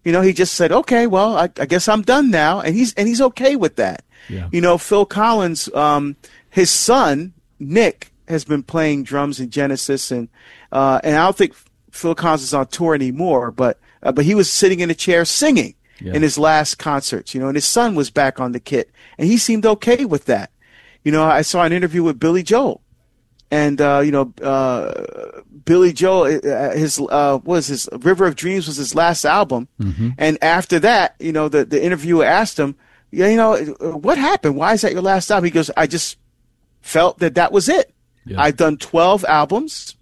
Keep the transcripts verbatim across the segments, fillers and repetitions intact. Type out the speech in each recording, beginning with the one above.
You know, he just said, okay, well, I, I guess I'm done now. And he's and he's okay with that. Yeah. You know, Phil Collins, um, his son, Nick, has been playing drums in Genesis. And uh, and I don't think Phil Collins is on tour anymore, but uh, but he was sitting in a chair singing yeah. in his last concerts, you know, and his son was back on the kit. And he seemed okay with that. You know, I saw an interview with Billy Joel. And, uh, you know, uh, Billy Joel, uh, his, uh, was his River of Dreams was his last album. Mm-hmm. And after that, you know, the, the interviewer asked him, yeah, you know, what happened? Why is that your last album? He goes, I just felt that that was it. Yeah. I've done twelve albums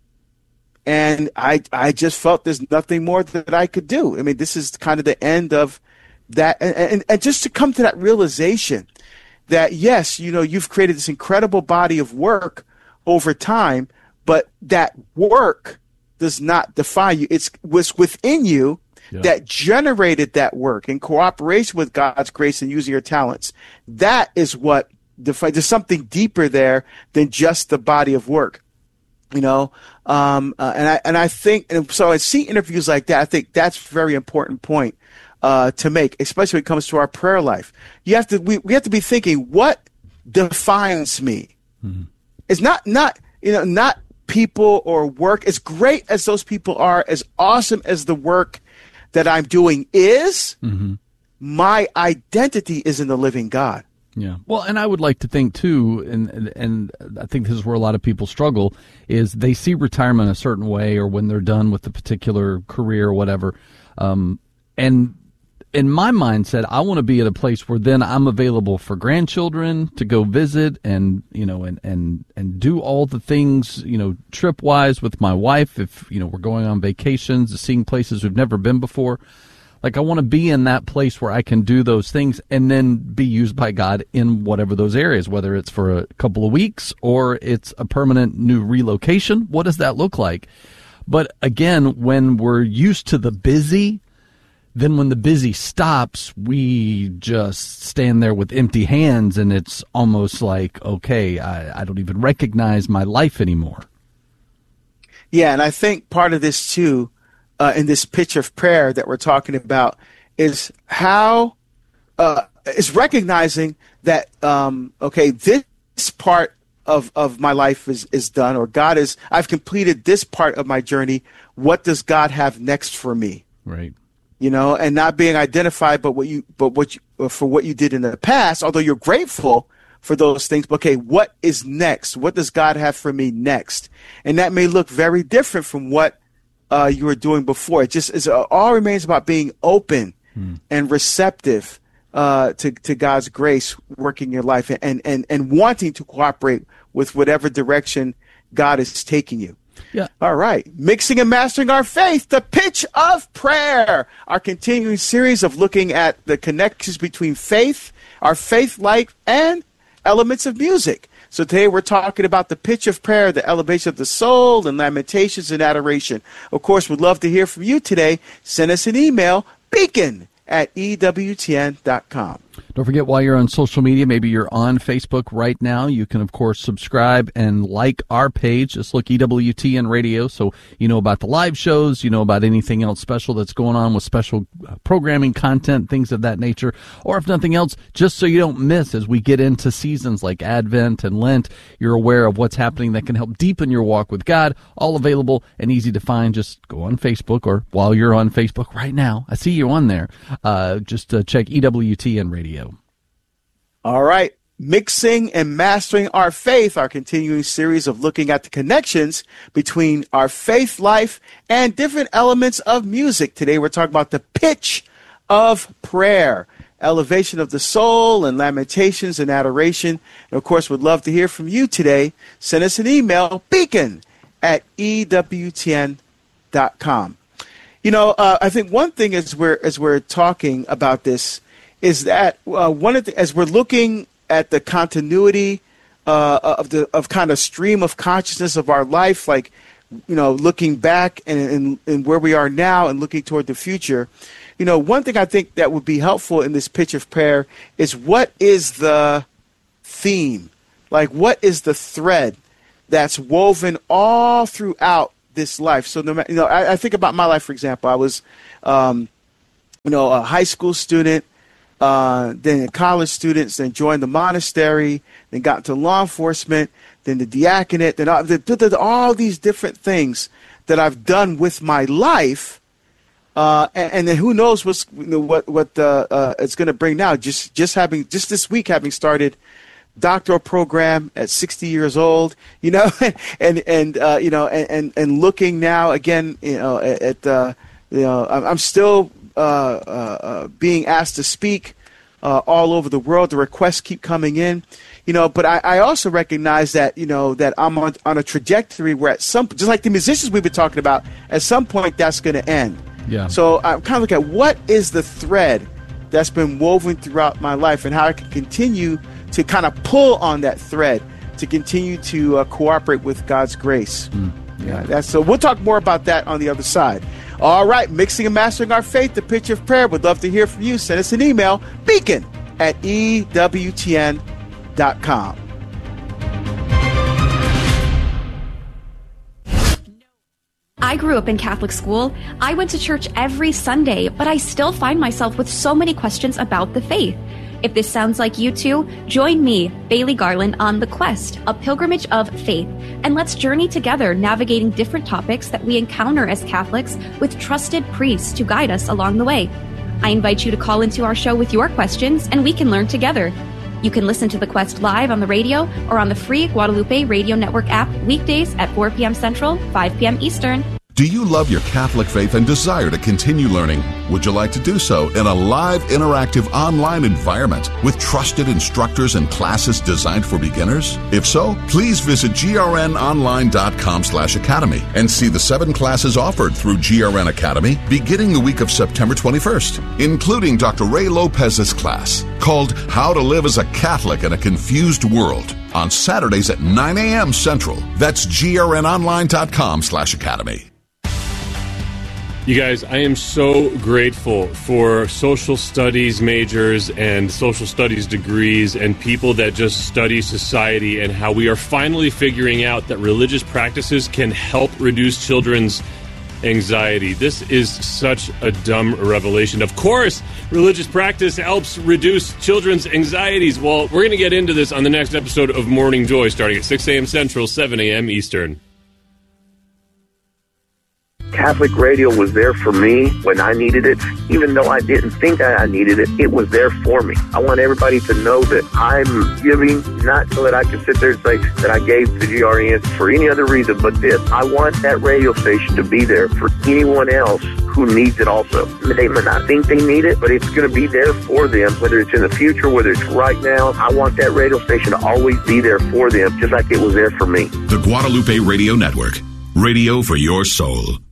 and I, I just felt there's nothing more that I could do. I mean, this is kind of the end of that. And, and, and just to come to that realization that, yes, you know, you've created this incredible body of work over time, but that work does not define you. It's was within you yeah. that generated that work in cooperation with God's grace and using your talents. That is what defines. There's something deeper there than just the body of work, you know. Um, uh, and I and I think, and so I see interviews like that. I think that's a very important point uh, to make, especially when it comes to our prayer life. You have to we, we have to be thinking, what defines me? Mm-hmm. It's not, not, you know, not people or work. As great as those people are, as awesome as the work that I'm doing is, mm-hmm. my identity is in the living God. Yeah. Well, and I would like to think too, and, and and I think this is where a lot of people struggle, is they see retirement a certain way, or when they're done with a particular career or whatever. Um, and in my mindset, I want to be at a place where then I'm available for grandchildren to go visit and, you know, and, and, and do all the things, you know, trip wise with my wife. If, you know, we're going on vacations, seeing places we've never been before. Like, I want to be in that place where I can do those things and then be used by God in whatever those areas, whether it's for a couple of weeks or it's a permanent new relocation. What does that look like? But again, when we're used to the busy, then when the busy stops, we just stand there with empty hands, and it's almost like, okay, I, I don't even recognize my life anymore. Yeah, and I think part of this, too, uh, in this pitch of prayer that we're talking about, is how uh, is recognizing that, um, okay, this part of, of my life is, is done, or God is, I've completed this part of my journey. What does God have next for me? Right. You know, and not being identified, but what you, but what you, for what you did in the past, although you're grateful for those things. But okay, what is next? What does God have for me next? And that may look very different from what uh, you were doing before. It just is uh, all remains about being open hmm. and receptive uh, to to God's grace working in your life, and and and wanting to cooperate with whatever direction God is taking you. Yeah. All right. Mixing and mastering our faith, the pitch of prayer, our continuing series of looking at the connections between faith, our faith life, and elements of music. So today we're talking about the pitch of prayer, the elevation of the soul, and lamentations and adoration. Of course, we'd love to hear from you today. Send us an email, beacon at E W T N dot com. Don't forget, while you're on social media, maybe you're on Facebook right now, you can, of course, subscribe and like our page. Just look E W T N Radio, so you know about the live shows, you know about anything else special that's going on with special programming, content, things of that nature. Or if nothing else, just so you don't miss as we get into seasons like Advent and Lent, you're aware of what's happening that can help deepen your walk with God. All available and easy to find. Just go on Facebook, or while you're on Facebook right now, I see you on there, uh, just uh, check E W T N Radio. All right. Mixing and Mastering Our Faith, our continuing series of looking at the connections between our faith life and different elements of music. Today we're talking about the pitch of prayer, elevation of the soul, and lamentations and adoration. And of course, we'd love to hear from you today. Send us an email, beacon at E W T N dot com. You know, uh, I think one thing as we're, as we're talking about this is that uh, one of the, as we're looking at the continuity uh, of the of kind of stream of consciousness of our life, like, you know, looking back and, and, and where we are now and looking toward the future, you know, one thing I think that would be helpful in this pitch of prayer is, what is the theme? Like, what is the thread that's woven all throughout this life? So, no matter, you know, I, I think about my life, for example. I was um, you know, a high school student, uh, then college students, then joined the monastery, then got into law enforcement, then the diaconate, then all, the, all these different things that I've done with my life. Uh, and, and then who knows what's, you know, what what uh, uh, it's going to bring now. Just just having just this week having started doctoral program at sixty years old, you know, and and uh, you know, and, and and looking now again, you know, at, at uh, you know, I'm still uh, uh, uh, being asked to speak uh, all over the world. The requests keep coming in, you know, but I, I also recognize that, you know, that I'm on on a trajectory where at some, just like the musicians we've been talking about, at some point that's going to end. Yeah. So I'm kind of looking at what is the thread that's been woven throughout my life and how I can continue to kind of pull on that thread to continue to uh, cooperate with God's grace. Mm, yeah. yeah, that's so. We'll talk more about that on the other side. All right, mixing and mastering our faith, the Picture of Prayer. Would love to hear from you. Send us an email, beacon at E W T N dot com. I grew up in Catholic school. I went to church every Sunday, but I still find myself with so many questions about the faith. If this sounds like you too, join me, Bailey Garland, on The Quest, a pilgrimage of faith, and let's journey together navigating different topics that we encounter as Catholics with trusted priests to guide us along the way. I invite you to call into our show with your questions, and we can learn together. You can listen to The Quest live on the radio or on the free Guadalupe Radio Network app weekdays at four p.m. Central, five p.m. Eastern. Do you love your Catholic faith and desire to continue learning? Would you like to do so in a live, interactive, online environment with trusted instructors and classes designed for beginners? If so, please visit grnonline.com slash academy and see the seven classes offered through G R N Academy beginning the week of September twenty-first, including Doctor Ray Lopez's class called How to Live as a Catholic in a Confused World on Saturdays at nine a.m. Central. That's grnonline.com slash academy. You guys, I am so grateful for social studies majors and social studies degrees and people that just study society and how we are finally figuring out that religious practices can help reduce children's anxiety. This is such a dumb revelation. Of course, religious practice helps reduce children's anxieties. Well, we're going to get into this on the next episode of Morning Joy starting at six a.m. Central, seven a.m. Eastern. Catholic radio was there for me when I needed it. Even though I didn't think I needed it, it was there for me. I want everybody to know that I'm giving, not so that I can sit there and say that I gave to G R N for any other reason but this. I want that radio station to be there for anyone else who needs it also. They may not think they need it, but it's going to be there for them, whether it's in the future, whether it's right now. I want that radio station to always be there for them, just like it was there for me. The Guadalupe Radio Network. Radio for your soul.